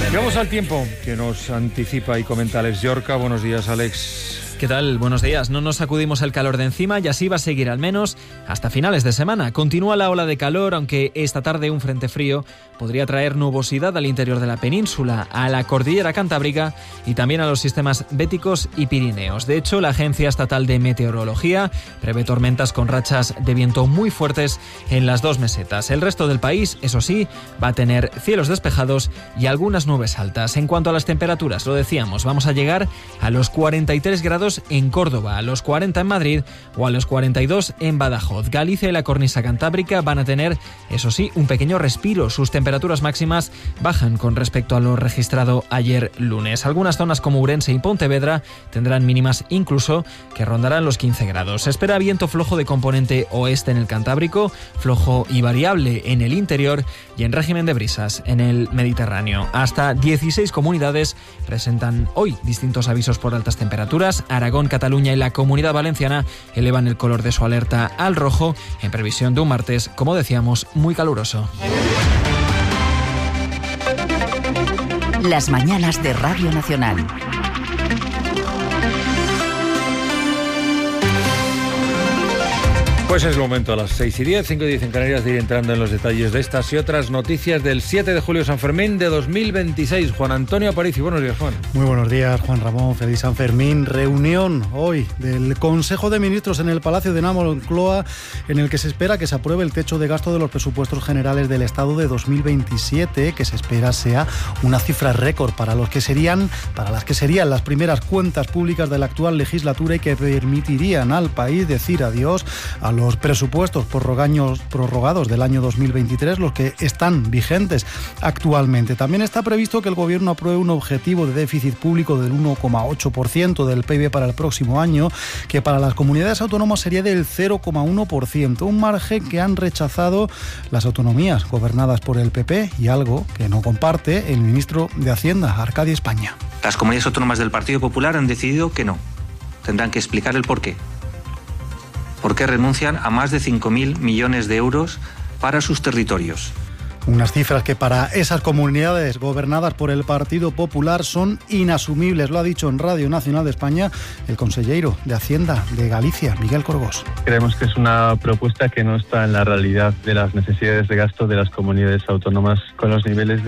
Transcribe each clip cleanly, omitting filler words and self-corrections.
Llegamos al tiempo que nos anticipa y comenta Alex Llorca. Buenos días, Alex. ¿Qué tal? Buenos días. No nos sacudimos el calor de encima y así va a seguir al menos hasta finales de semana. Continúa la ola de calor, aunque esta tarde un frente frío podría traer nubosidad al interior de la península, a la cordillera cantábrica y también a los sistemas béticos y pirineos. De hecho, la Agencia Estatal de Meteorología prevé tormentas con rachas de viento muy fuertes en las dos mesetas. El resto del país, eso sí, va a tener cielos despejados y algunas nubes altas. En cuanto a las temperaturas, lo decíamos, vamos a llegar a los 43 grados en Córdoba, a los 40 en Madrid o a los 42 en Badajoz. Galicia y la cornisa cantábrica van a tener, eso sí, un pequeño respiro. Sus temperaturas máximas bajan con respecto a lo registrado ayer lunes. Algunas zonas como Ourense y Pontevedra tendrán mínimas incluso que rondarán los 15 grados. Se espera viento flojo de componente oeste en el Cantábrico, flojo y variable en el interior y en régimen de brisas en el Mediterráneo. Hasta 16 comunidades presentan hoy distintos avisos por altas temperaturas. Aragón, Cataluña y la Comunidad Valenciana elevan el color de su alerta al rojo en previsión de un martes, como decíamos, muy caluroso. Las mañanas de Radio Nacional. Pues es el momento a las 6:10, 5:10 en Canarias, de ir entrando en los detalles de estas y otras noticias del 7 de julio San Fermín de 2026. Juan Antonio Aparici, buenos días, Juan. Muy buenos días, Juan Ramón. Feliz San Fermín. Reunión hoy del Consejo de Ministros en el Palacio de Moncloa, en el que se espera que se apruebe el techo de gasto de los presupuestos generales del Estado de 2027, que se espera sea una cifra récord para las que serían las primeras cuentas públicas de la actual legislatura y que permitirían al país decir adiós a los presupuestos prorrogados del año 2023, los que están vigentes actualmente. También está previsto que el Gobierno apruebe un objetivo de déficit público del 1,8% del PIB para el próximo año, que para las comunidades autónomas sería del 0,1%, un margen que han rechazado las autonomías gobernadas por el PP y algo que no comparte el ministro de Hacienda, Arcadio España. Las comunidades autónomas del Partido Popular han decidido que no. Tendrán que explicar el porqué. ¿Por qué renuncian a más de 5.000 millones de euros para sus territorios? Unas cifras que para esas comunidades gobernadas por el Partido Popular son inasumibles. Lo ha dicho en Radio Nacional de España el consejero de Hacienda de Galicia, Miguel Corgós. Creemos que es una propuesta que no está en la realidad de las necesidades de gasto de las comunidades autónomas. Con los niveles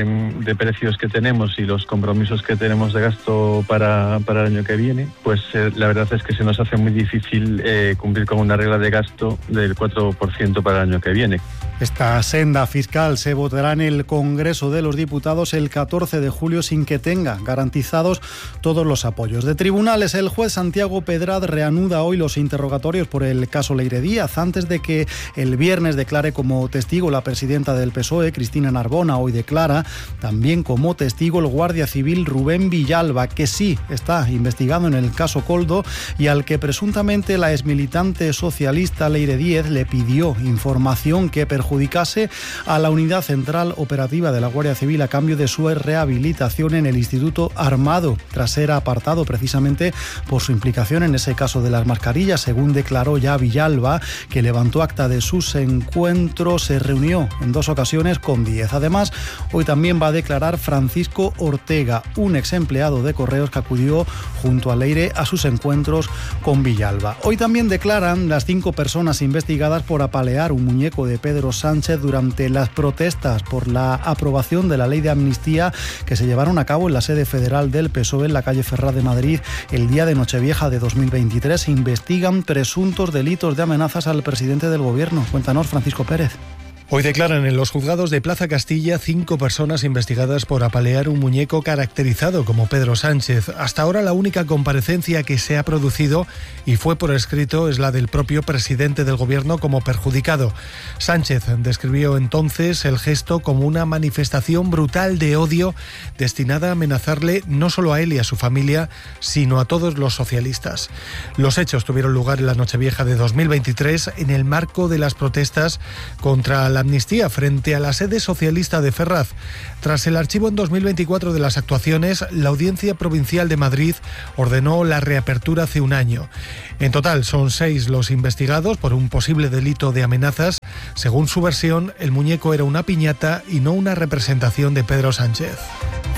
de precios que tenemos y los compromisos que tenemos de gasto para el año que viene, pues la verdad es que se nos hace muy difícil cumplir con una regla de gasto del 4% para el año que viene. Esta senda fiscal se votará en el Congreso de los Diputados el 14 de julio sin que tenga garantizados todos los apoyos. De tribunales, el juez Santiago Pedrad reanuda hoy los interrogatorios por el caso Leire Díaz, antes de que el viernes declare como testigo la presidenta del PSOE, Cristina Narbona. Hoy declara también como testigo el guardia civil Rubén Villalba, que sí está investigado en el caso Koldo y al que presuntamente la exmilitante socialista Leire Díaz le pidió información que perjudicase a la Unidad Central Operativa de la Guardia Civil a cambio de su rehabilitación en el Instituto Armado, tras ser apartado precisamente por su implicación en ese caso de las mascarillas. Según declaró ya Villalba, que levantó acta de sus encuentros, se reunió en 2 ocasiones con Díez. Además, hoy también va a declarar Francisco Ortega, un ex empleado de Correos que acudió junto a Leire a sus encuentros con Villalba. Hoy también declaran las 5 personas investigadas por apalear un muñeco de Pedro Sánchez durante las protestas por la aprobación de la ley de amnistía que se llevaron a cabo en la sede federal del PSOE en la calle Ferraz de Madrid el día de Nochevieja de 2023. Se investigan presuntos delitos de amenazas al presidente del Gobierno. Cuéntanos, Francisco Pérez. Hoy declaran en los juzgados de Plaza Castilla 5 personas investigadas por apalear un muñeco caracterizado como Pedro Sánchez. Hasta ahora la única comparecencia que se ha producido, y fue por escrito, es la del propio presidente del Gobierno como perjudicado. Sánchez describió entonces el gesto como una manifestación brutal de odio destinada a amenazarle no solo a él y a su familia, sino a todos los socialistas. Los hechos tuvieron lugar en la Nochevieja de 2023 en el marco de las protestas contra la amnistía frente a la sede socialista de Ferraz. Tras el archivo en 2024 de las actuaciones, la Audiencia Provincial de Madrid ordenó la reapertura hace un año. En total son 6 los investigados por un posible delito de amenazas. Según su versión, el muñeco era una piñata y no una representación de Pedro Sánchez.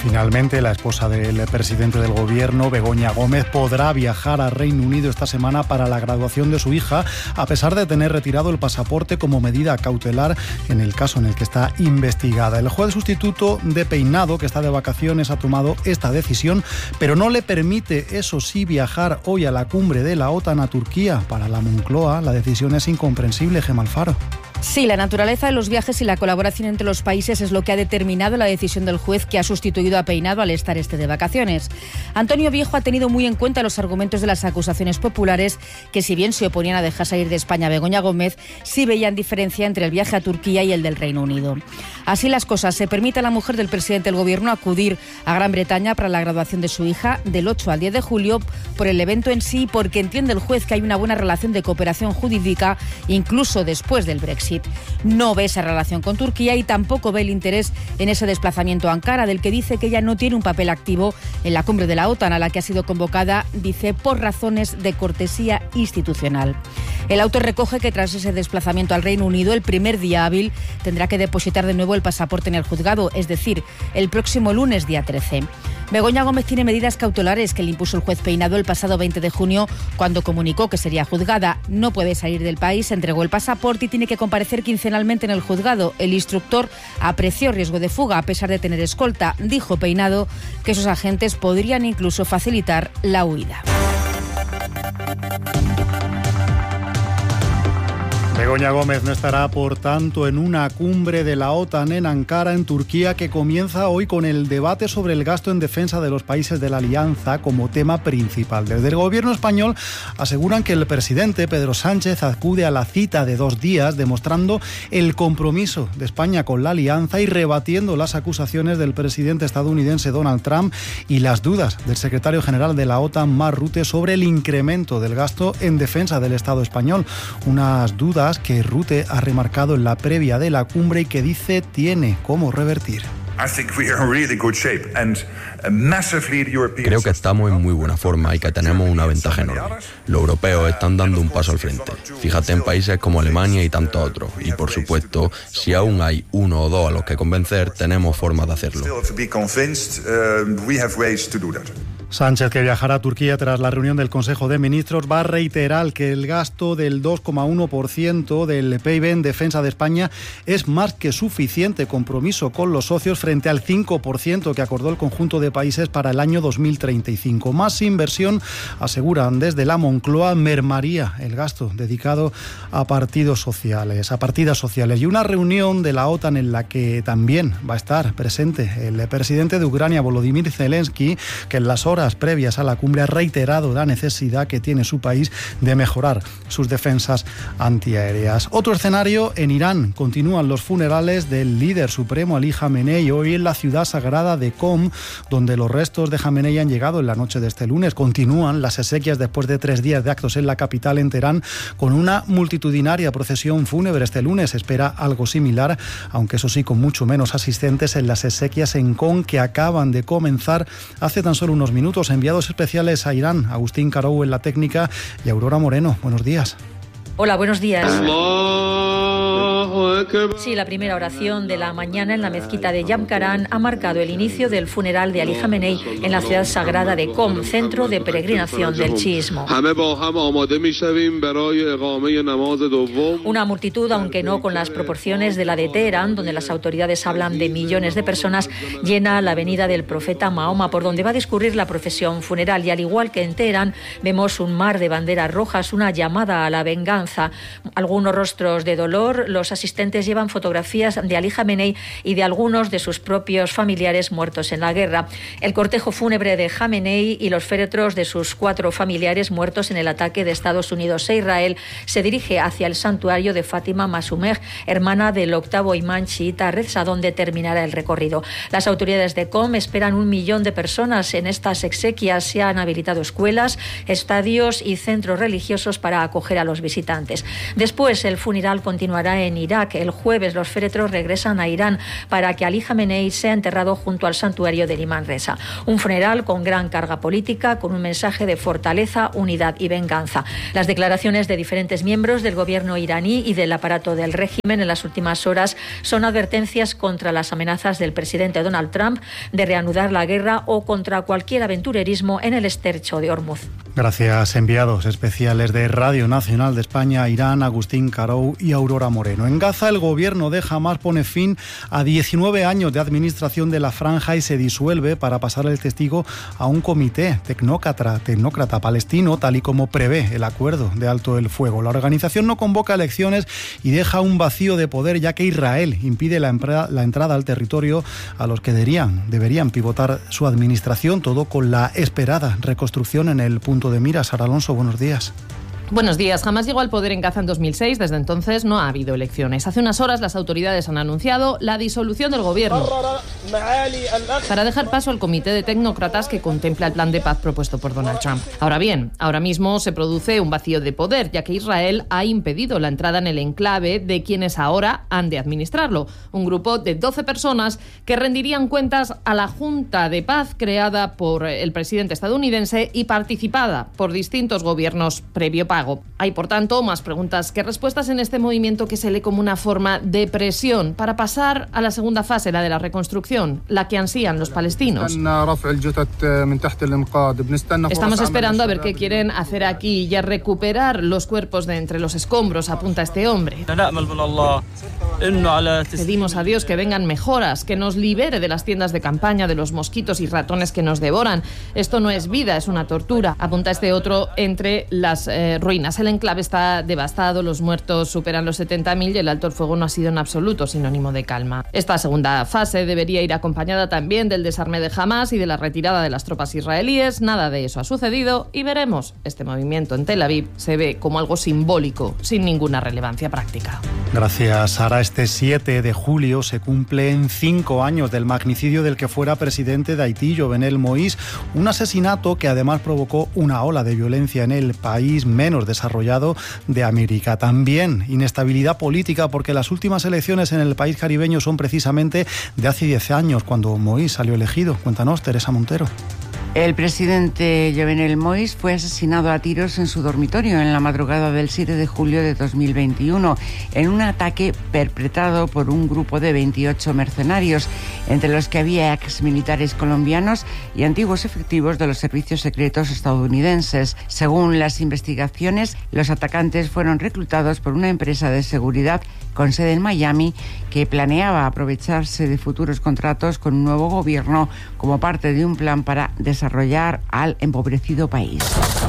Finalmente, la esposa del presidente del gobierno, Begoña Gómez, podrá viajar a Reino Unido esta semana para la graduación de su hija, a pesar de tener retirado el pasaporte como medida cautelar en el caso en el que está investigada. El juez sustituto de Peinado, que está de vacaciones, ha tomado esta decisión, pero no le permite, eso sí, viajar hoy a la cumbre de la OTAN a Turquía. Para la Moncloa, la decisión es incomprensible. Gemma Alfaro. Sí, la naturaleza de los viajes y la colaboración entre los países es lo que ha determinado la decisión del juez que ha sustituido a Peinado al estar de vacaciones. Antonio Viejo ha tenido muy en cuenta los argumentos de las acusaciones populares que, si bien se oponían a dejar salir de España a Begoña Gómez, sí veían diferencia entre el viaje a Turquía y el del Reino Unido. Así las cosas, se permite a la mujer del presidente del gobierno acudir a Gran Bretaña para la graduación de su hija del 8 al 10 de julio por el evento en sí, porque entiende el juez que hay una buena relación de cooperación jurídica incluso después del Brexit. No ve esa relación con Turquía y tampoco ve el interés en ese desplazamiento a Ankara, del que dice que ella no tiene un papel activo en la cumbre de la OTAN, a la que ha sido convocada, dice, por razones de cortesía institucional. El auto recoge que tras ese desplazamiento al Reino Unido, el primer día hábil tendrá que depositar de nuevo el pasaporte en el juzgado, es decir, el próximo lunes, día 13. Begoña Gómez tiene medidas cautelares que le impuso el juez Peinado el pasado 20 de junio, cuando comunicó que sería juzgada. No puede salir del país, entregó el pasaporte y tiene que comparecer quincenalmente en el juzgado. El instructor apreció riesgo de fuga a pesar de tener escolta. Dijo Peinado que esos agentes podrían incluso facilitar la huida. Begoña Gómez no estará, por tanto, en una cumbre de la OTAN en Ankara, en Turquía, que comienza hoy con el debate sobre el gasto en defensa de los países de la alianza como tema principal. Desde el gobierno español aseguran que el presidente Pedro Sánchez acude a la cita de 2 días, demostrando el compromiso de España con la alianza y rebatiendo las acusaciones del presidente estadounidense Donald Trump y las dudas del secretario general de la OTAN, Mark Rutte, sobre el incremento del gasto en defensa del Estado español. Unas dudas que Rutte ha remarcado en la previa de la cumbre y que dice tiene cómo revertir. Creo que estamos en muy buena forma y que tenemos una ventaja enorme. Los europeos están dando un paso al frente. Fíjate en países como Alemania y tantos otros. Y por supuesto, si aún hay uno o dos a los que convencer, tenemos formas de hacerlo. Sánchez, que viajará a Turquía tras la reunión del Consejo de Ministros, va a reiterar que el gasto del 2,1% del PIB en defensa de España es más que suficiente compromiso con los socios frente al 5% que acordó el conjunto de países para el año 2035. Más inversión, aseguran desde la Moncloa, mermaría el gasto dedicado a partidas sociales. Y una reunión de la OTAN en la que también va a estar presente el presidente de Ucrania, Volodymyr Zelensky, que en las horas previas a la cumbre ha reiterado la necesidad que tiene su país de mejorar sus defensas antiaéreas. Otro escenario, en Irán continúan los funerales del líder supremo Ali Jamenei hoy en la ciudad sagrada de Qom, donde los restos de Jamenei han llegado en la noche de este lunes. Continúan las exequias después de 3 días de actos en la capital, en Teherán, con una multitudinaria procesión fúnebre. Este lunes se espera algo similar, aunque eso sí, con mucho menos asistentes en las exequias en Qom, que acaban de comenzar hace tan solo unos minutos. Enviados especiales a Irán, Agustín Carou en la técnica y Aurora Moreno. Buenos días. Hola, buenos días. Sí, la primera oración de la mañana en la mezquita de Yamkaran ha marcado el inicio del funeral de Ali Jamenei en la ciudad sagrada de Qom, centro de peregrinación del chiismo. Una multitud, aunque no con las proporciones de la de Teherán, donde las autoridades hablan de millones de personas, llena la avenida del profeta Mahoma, por donde va a discurrir la procesión funeral. Y al igual que en Teherán, vemos un mar de banderas rojas, una llamada a la venganza. Algunos rostros de dolor. Los asistentes llevan fotografías de Ali Jamenei y de algunos de sus propios familiares muertos en la guerra. El cortejo fúnebre de Jamenei y los féretros de sus 4 familiares muertos en el ataque de Estados Unidos e Israel se dirige hacia el santuario de Fátima Masumeh, hermana del 8º imán chiita Reza, donde terminará el recorrido. Las autoridades de Qom esperan 1 millón de personas en estas exequias. Se han habilitado escuelas, estadios y centros religiosos para acoger a los visitantes. Después, el funeral continuará en Irán, Irak. El jueves los féretros regresan a Irán para que Ali Jamenei sea enterrado junto al santuario del Imán Reza. Un funeral con gran carga política, con un mensaje de fortaleza, unidad y venganza. Las declaraciones de diferentes miembros del gobierno iraní y del aparato del régimen en las últimas horas son advertencias contra las amenazas del presidente Donald Trump de reanudar la guerra o contra cualquier aventurerismo en el estrecho de Hormuz. Gracias, enviados especiales de Radio Nacional de España, Irán, Agustín Carou y Aurora Moreno. En Gaza, el gobierno de Hamás pone fin a 19 años de administración de la franja y se disuelve para pasar el testigo a un comité tecnócrata palestino, tal y como prevé el acuerdo de alto el fuego. La organización no convoca elecciones y deja un vacío de poder, ya que Israel impide la entrada al territorio a los que deberían pivotar su administración, todo con la esperada reconstrucción en el punto de mira. Sara Alonso, buenos días. Buenos días. Hamás llegó al poder en Gaza en 2006. Desde entonces no ha habido elecciones. Hace unas horas las autoridades han anunciado la disolución del gobierno para dejar paso al comité de tecnócratas que contempla el plan de paz propuesto por Donald Trump. Ahora bien, ahora mismo se produce un vacío de poder, ya que Israel ha impedido la entrada en el enclave de quienes ahora han de administrarlo. Un grupo de 12 personas que rendirían cuentas a la Junta de Paz creada por el presidente estadounidense y participada por distintos gobiernos previo pago. Hay, por tanto, más preguntas que respuestas en este movimiento que se lee como una forma de presión para pasar a la segunda fase, la de la reconstrucción, la que ansían los palestinos. Estamos esperando a ver qué quieren hacer aquí y a recuperar los cuerpos de entre los escombros, apunta este hombre. Pedimos a Dios que vengan mejoras, que nos libere de las tiendas de campaña, de los mosquitos y ratones que nos devoran. Esto no es vida, es una tortura, apunta este otro entre las ruinas. El enclave está devastado, los muertos superan los 70.000 y el alto el fuego no ha sido en absoluto sinónimo de calma. Esta segunda fase debería ir acompañada también del desarme de Hamás y de la retirada de las tropas israelíes. Nada de eso ha sucedido y veremos. Este movimiento en Tel Aviv se ve como algo simbólico, sin ninguna relevancia práctica. Gracias, Sara. Este 7 de julio se cumplen 5 años del magnicidio del que fuera presidente de Haití, Jovenel Moïse, un asesinato que además provocó una ola de violencia en el país menos desarrollado de América. También inestabilidad política, porque las últimas elecciones en el país caribeño son precisamente de hace 10 años, cuando Moïse salió elegido. Cuéntanos, Teresa Montero. El presidente Jovenel Moïse fue asesinado a tiros en su dormitorio en la madrugada del 7 de julio de 2021 en un ataque perpetrado por un grupo de 28 mercenarios, entre los que había exmilitares colombianos y antiguos efectivos de los servicios secretos estadounidenses. Según las investigaciones, los atacantes fueron reclutados por una empresa de seguridad con sede en Miami que planeaba aprovecharse de futuros contratos con un nuevo gobierno como parte de un plan para desarrollar al empobrecido país.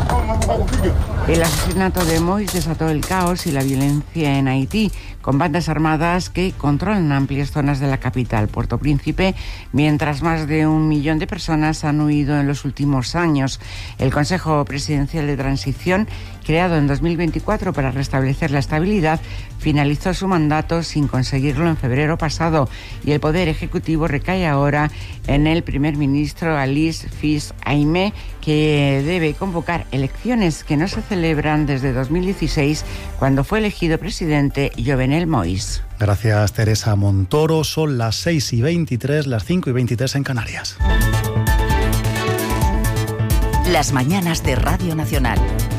El asesinato de Moïse desató el caos y la violencia en Haití, con bandas armadas que controlan amplias zonas de la capital, Puerto Príncipe, mientras más de 1 millón de personas han huido en los últimos años. El Consejo Presidencial de Transición, creado en 2024 para restablecer la estabilidad, finalizó su mandato sin conseguirlo en febrero pasado y el poder ejecutivo recae ahora en el primer ministro Alice Fils Aimé, que debe convocar elecciones que no se celebran desde 2016, cuando fue elegido presidente Jovenel Moïse. Gracias, Teresa Montoro. Son las 6:23, las 5:23 en Canarias. Las mañanas de Radio Nacional.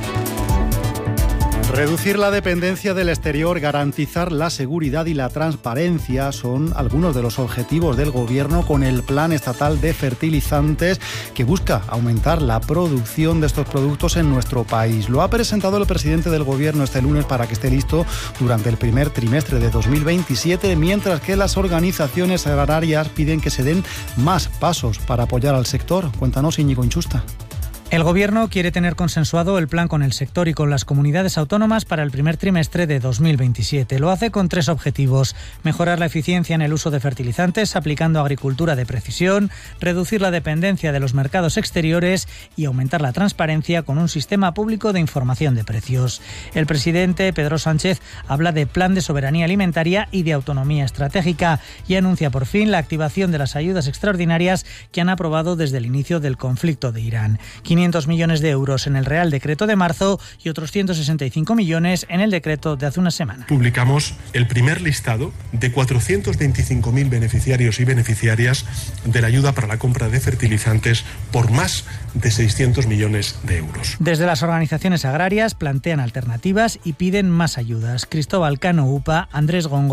Reducir la dependencia del exterior, garantizar la seguridad y la transparencia son algunos de los objetivos del Gobierno con el Plan Estatal de Fertilizantes, que busca aumentar la producción de estos productos en nuestro país. Lo ha presentado el presidente del Gobierno este lunes para que esté listo durante el primer trimestre de 2027, mientras que las organizaciones agrarias piden que se den más pasos para apoyar al sector. Cuéntanos, Íñigo Inchusta. El Gobierno quiere tener consensuado el plan con el sector y con las comunidades autónomas para el primer trimestre de 2027. Lo hace con 3 objetivos: mejorar la eficiencia en el uso de fertilizantes aplicando agricultura de precisión, reducir la dependencia de los mercados exteriores y aumentar la transparencia con un sistema público de información de precios. El presidente Pedro Sánchez habla de plan de soberanía alimentaria y de autonomía estratégica y anuncia por fin la activación de las ayudas extraordinarias que han aprobado desde el inicio del conflicto de Irán. 500 500 millones de euros en el Real Decreto de marzo y otros 165 millones en el decreto de hace una semana. Publicamos el primer listado de 425.000 beneficiarios y beneficiarias de la ayuda para la compra de fertilizantes por más de 600 millones de euros. Desde las organizaciones agrarias plantean alternativas y piden más ayudas. Cristóbal Cano UPA, Andrés Gongo.